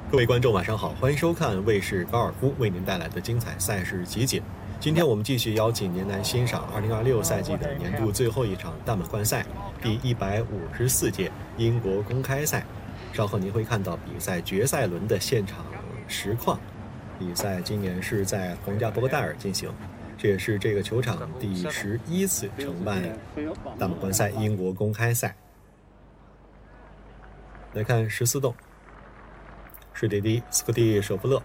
各位观众晚上好，欢迎收看卫视高尔夫为您带来的精彩赛事集锦。今天我们继续邀请您来欣赏2026赛季的年度最后一场大满贯赛第154届英国公开赛。稍后您会看到比赛决赛轮的现场实况。比赛今年是在皇家伯格代尔进行，这也是这个球场第11次承办大满贯赛英国公开赛。来看14洞，是迪迪斯科蒂舍夫勒，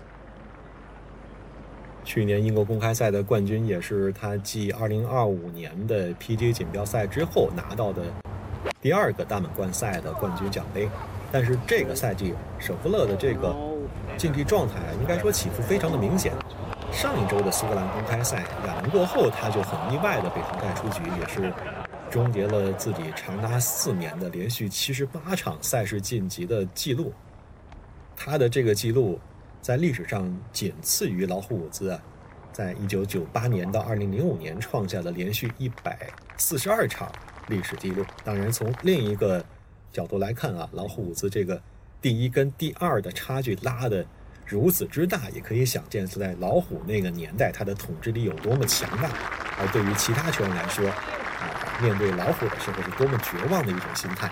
去年英国公开赛的冠军，也是他继2025年的 PGA 锦标赛之后拿到的第二个大满贯赛的冠军奖杯。但是这个赛季舍夫勒的这个竞技状态应该说起伏非常的明显。上一周的苏格兰公开赛2轮过后，他就很意外的被淘汰出局，也是终结了自己长达4年的连续78场赛事晋级的记录。他的这个记录在历史上仅次于老虎伍兹在1998年到2005年创下的连续142场历史记录。当然从另一个角度来看老虎伍兹这个第一跟第二的差距拉得如此之大，也可以想见在老虎那个年代他的统治力有多么强大。而对于其他球员来说面对老虎的时候是多么绝望的一种心态。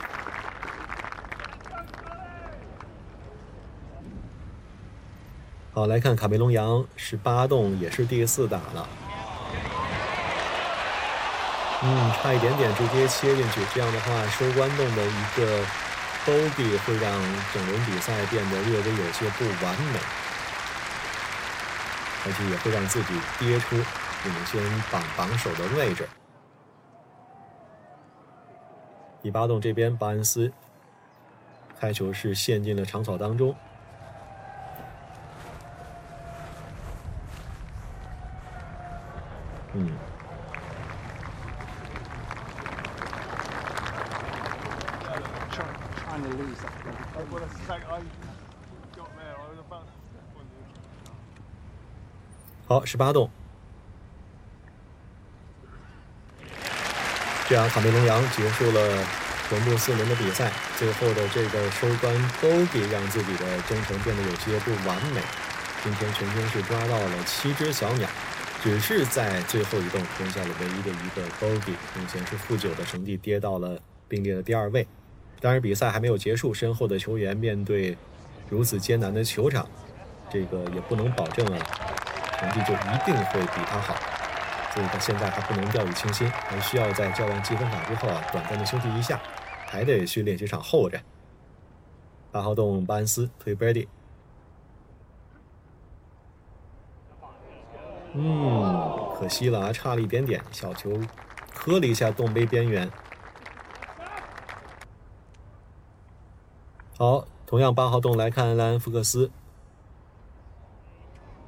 好，来看卡梅隆杨18洞也是第4打了，差一点点直接切进去，这样的话收官洞的一个 bogey 会让整轮比赛变得略微有些不完美，而且也会让自己跌出领先榜首的位置。第8洞这边巴恩斯开球是陷进了长草当中，好，18洞，这样卡梅隆杨结束了全部4轮的比赛，最后的这个收官 bogey 让自己的征程变得有些不完美。今天全天是抓到了7只小鸟，只是在最后一洞吞下了唯一的一个 bogey， 目前是负9的成绩，跌到了并列的第2位。当然比赛还没有结束，身后的球员面对如此艰难的球场，这个也不能保证成绩就一定会比他好，所以他现在还不能掉以轻心，还需要在教练积分卡之后短暂的休息一下，还得去练习场候着。8号洞巴恩斯推 Brady， 可惜了差了一点点，小球磕了一下洞杯边缘。好，同样8号洞来看莱恩福克斯，